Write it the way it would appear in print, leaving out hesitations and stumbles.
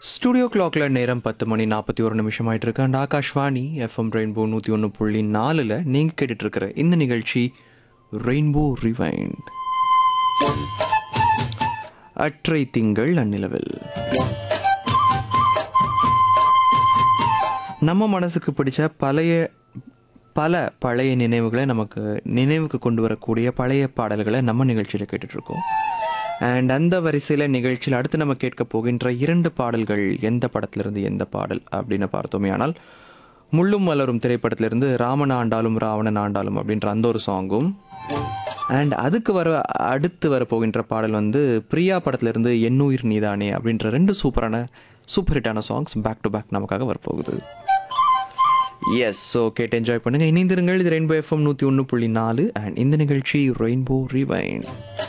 Studio கிளாக்ல நேரம் 10:41 ஆயிட்டு இருக்கு. அண்ட் ஆகாஷ்வாணி எஃப்எம் ரெயின்போ 101.4ல் நீங்கள் கேட்டுட்டு இருக்கிற இந்த நிகழ்ச்சி ரெயின்போ ரிவைண்ட். அற்றை திங்கள் அந்நிலவில் நம்ம மனசுக்கு பிடிச்ச பழைய நினைவுகளை நமக்கு நினைவுக்கு கொண்டு வரக்கூடிய பழைய பாடல்களை நம்ம நிகழ்ச்சியில் கேட்டுட்ருக்கோம். அண்ட் அந்த வரிசையில் நிகழ்ச்சியில் அடுத்து நம்ம கேட்க போகின்ற 2 பாடல்கள் எந்த படத்திலிருந்து எந்த பாடல் அப்படின்னு பார்த்தோமே ஆனால், முள்ளும் மலரும் திரைப்படத்திலிருந்து ராமன் ஆண்டாலும் ராவணன் ஆண்டாலும் அப்படின்ற அந்த ஒரு சாங்கும், அண்ட் அடுத்து வரப்போகின்ற பாடல் வந்து பிரியா படத்திலிருந்து என்னுயிர் நீதானே அப்படின்ற 2 சூப்பர் ஹிட்டான சாங்ஸ் பேக் டு பேக் நமக்காக வரப்போகுது. எஸ், ஸோ கேட்டு என்ஜாய் பண்ணுங்கள், இணைந்திருங்கள். இது ரெயின்போ எஃப்எம் 101.4 அண்ட் இந்த நிகழ்ச்சி ரெயின்போ ரிவைண்ட்.